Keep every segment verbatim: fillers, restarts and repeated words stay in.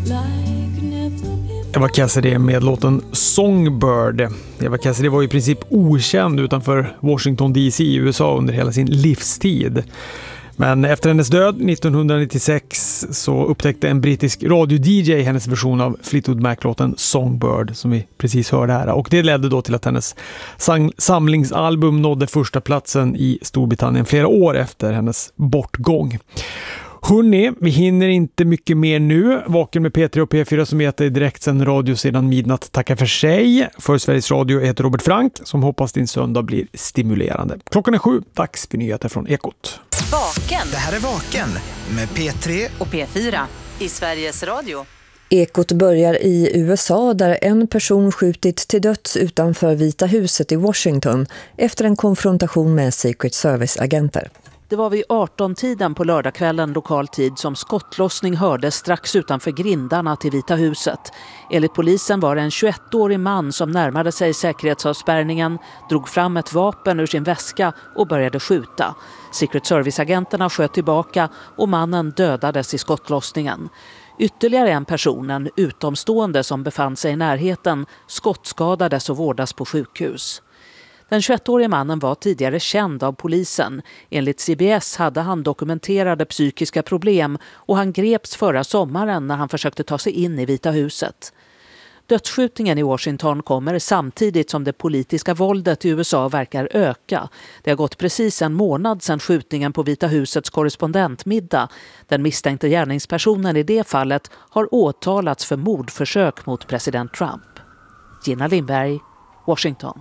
Eva Cassidy med låten Songbird. Eva Cassidy var i princip okänd utanför Washington D C i U S A under hela sin livstid. Men efter hennes död nittonhundranittiosex så upptäckte en brittisk radio-D J hennes version av Fleetwood Mac-låten Songbird som vi precis hörde här. Och det ledde då till att hennes samlingsalbum nådde första platsen i Storbritannien flera år efter hennes bortgång. Hörrni, vi hinner inte mycket mer nu. Vaken med P tre och P fyra som heter direkt sen radio sedan midnatt tackar för sig. För Sveriges Radio heter Robert Frank som hoppas din söndag blir stimulerande. Klockan är sju, dags för nyheter från Ekot. Vaken. Det här är Vaken med P tre och P fyra i Sveriges Radio. Ekot börjar i U S A där en person skjutit till döds utanför Vita huset i Washington efter en konfrontation med Secret Service-agenter. Det var vid arton-tiden på lördagskvällen lokal tid som skottlossning hördes strax utanför grindarna till Vita huset. Enligt polisen var det en tjugoettårig man som närmade sig säkerhetsavspärrningen, drog fram ett vapen ur sin väska och började skjuta. Secret Service-agenterna sköt tillbaka och mannen dödades i skottlossningen. Ytterligare en person, en utomstående som befann sig i närheten, skottskadades och vårdas på sjukhus. Den tjugoettårige mannen var tidigare känd av polisen. Enligt C B S hade han dokumenterade psykiska problem och han greps förra sommaren när han försökte ta sig in i Vita huset. Dödsskjutningen i Washington kommer samtidigt som det politiska våldet i U S A verkar öka. Det har gått precis en månad sedan skjutningen på Vita husets korrespondentmiddag. Den misstänkte gärningspersonen i det fallet har åtalats för mordförsök mot president Trump. Gina Lindberg, Washington.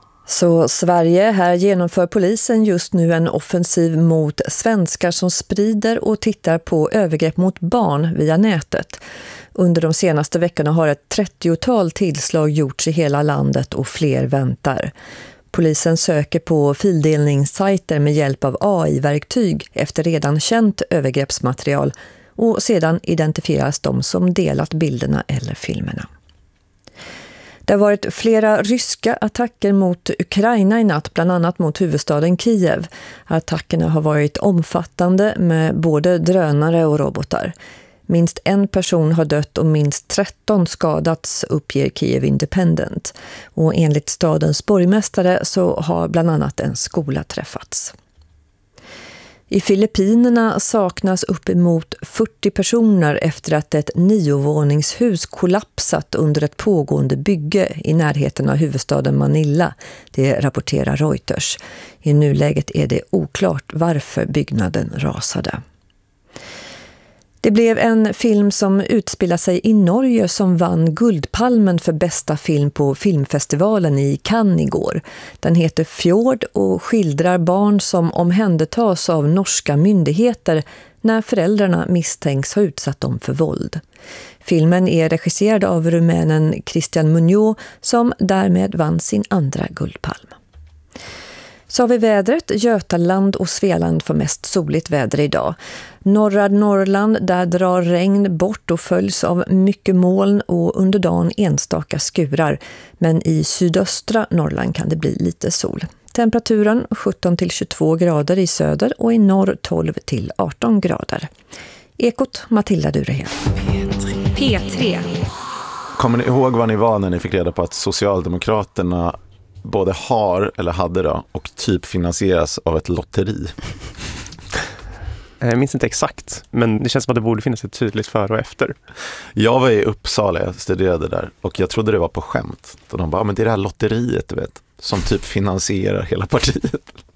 Så Sverige, här genomför polisen just nu en offensiv mot svenskar som sprider och tittar på övergrepp mot barn via nätet. Under de senaste veckorna har ett trettiotal tillslag gjorts i hela landet och fler väntar. Polisen söker på fildelningssajter med hjälp av A I-verktyg efter redan känt övergreppsmaterial och sedan identifieras de som delat bilderna eller filmerna. Det har varit flera ryska attacker mot Ukraina i natt, bland annat mot huvudstaden Kiev. Attackerna har varit omfattande med både drönare och robotar. Minst en person har dött och minst tretton skadats, uppger Kiev Independent. Och enligt stadens borgmästare så har bland annat en skola träffats. I Filippinerna saknas uppemot fyrtio personer efter att ett niovåningshus kollapsat under ett pågående bygge i närheten av huvudstaden Manila. Det rapporterar Reuters. I nuläget är det oklart varför byggnaden rasade. Det blev en film som utspelar sig i Norge som vann Guldpalmen för bästa film på filmfestivalen i Cannes igår. Den heter Fjord och skildrar barn som omhändertas av norska myndigheter när föräldrarna misstänks ha utsatt dem för våld. Filmen är regisserad av rumänen Christian Muñoz som därmed vann sin andra Guldpalm. Så har vi vädret. Götaland och Svealand får mest soligt väder idag. Norra Norrland, där drar regn bort och följs av mycket moln och under dagen enstaka skurar. Men i sydöstra Norrland kan det bli lite sol. Temperaturen sjutton till tjugotvå grader i söder och i norr tolv till arton grader. Ekot, Matilda Durehed. P tre. Kommer ni ihåg vad ni var när ni fick reda på att Socialdemokraterna både har, eller hade då, och typ finansieras av ett lotteri? Jag minns inte exakt, men det känns som att det borde finnas ett tydligt före och efter. Jag var i Uppsala, jag studerade där, och jag trodde det var på skämt. Och de bara, men det är det här lotteriet, du vet, som typ finansierar hela partiet.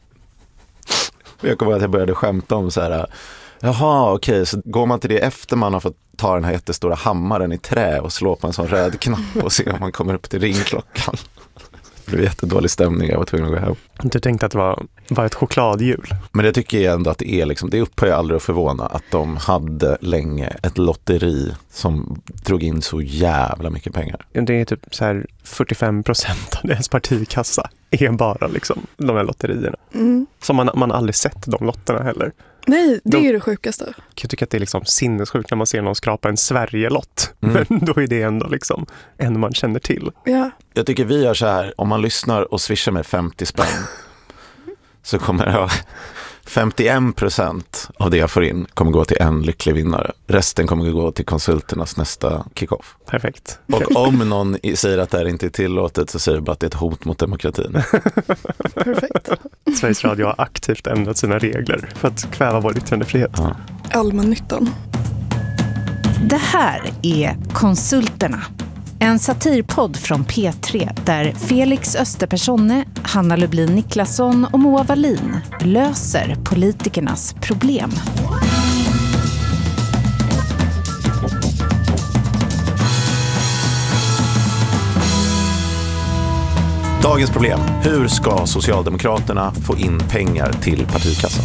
Och jag kommer ihåg att jag började skämta om så här, jaha, okej, okay, så går man till det efter man har fått ta den här jättestora hammaren i trä och slå på en sån röd knapp och se om man kommer upp till ringklockan. Det blev jättedålig stämning, jag var tvungen att gå hem. Du tänkte att det var, var ett chokladhjul. Men jag tycker ändå att det är liksom, det upphör jag aldrig att förvåna att de hade länge ett lotteri som drog in så jävla mycket pengar. Det är typ så här fyrtiofem procent av deras partikassa är bara liksom de här lotterierna. Mm. Så man, man har aldrig sett de lotterna heller. Nej, det de, är ju det sjukaste. Jag tycker att det är liksom sinnessjukt när man ser någon skrapa en Sverige-lott. Mm. Men då är det ändå liksom en man känner till. Ja. Jag tycker vi gör så här, om man lyssnar och swishar med femtio spänn så kommer jag femtioen procent av det jag får in kommer gå till en lycklig vinnare. Resten kommer gå till konsulternas nästa kickoff. Perfekt. Och om någon säger att det här inte är tillåtet så säger det bara att det är ett hot mot demokratin. Perfekt. Sveriges Radio har aktivt ändrat sina regler för att kväva vår yttrandefrihet. Ja. Allmännyttan. Det här är Konsulterna. En satirpodd från P tre där Felix Österpersonne, Hanna Lublin Niklasson och Moa Wallin löser politikernas problem. Dagens problem. Hur ska Socialdemokraterna få in pengar till partikassan?